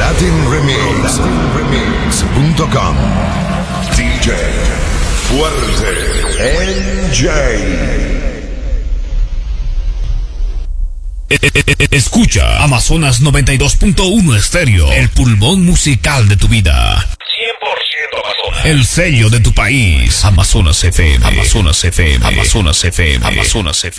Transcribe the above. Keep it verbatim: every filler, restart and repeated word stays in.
Latin Remix. Remix punto com. D J Fuerte N J. Escucha Amazonas noventa y dos punto uno Estéreo, el pulmón musical de tu vida. cien por ciento Amazonas. El sello de tu país. Amazonas F M. Amazonas F M. Amazonas F M. Amazonas F M.